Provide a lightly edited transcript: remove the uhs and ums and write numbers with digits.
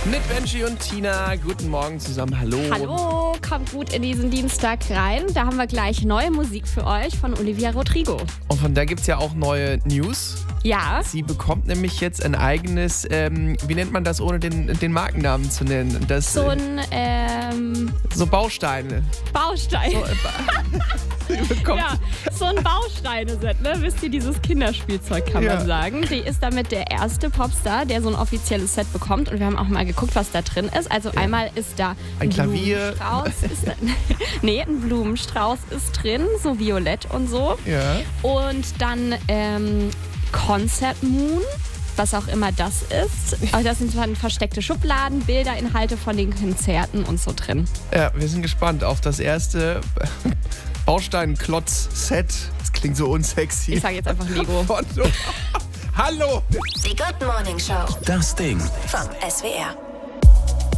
Mit Benji und Tina. Guten Morgen zusammen. Hallo. Hallo, kommt gut in diesen Dienstag rein. Da haben wir gleich neue Musik für euch von Olivia Rodrigo. Und von der gibt es ja auch neue News. Ja. Sie bekommt nämlich jetzt ein eigenes, wie nennt man das, ohne den Markennamen zu nennen? Das, So ein so Bausteine. Baustein. Sie bekommt Ja, so ein Bausteine-Set, ne? Wisst ihr, dieses Kinderspielzeug, kann man sagen. Die ist damit der erste Popstar, der so ein offizielles Set bekommt. Und wir haben auch mal geguckt, was da drin ist. Also einmal ist da ein Klavier. Blumenstrauß. Nee, ein Blumenstrauß ist drin, so violett und so. Ja. Und dann Concert Moon, was auch immer das ist. Aber das sind dann versteckte Schubladen, Bilder, Inhalte von den Konzerten und so drin. Ja, wir sind gespannt auf das erste Baustein-Klotz-Set. Das klingt so unsexy. Ich sage jetzt einfach Lego. Hallo! Die Good Morning Show. Das Ding. Vom SWR.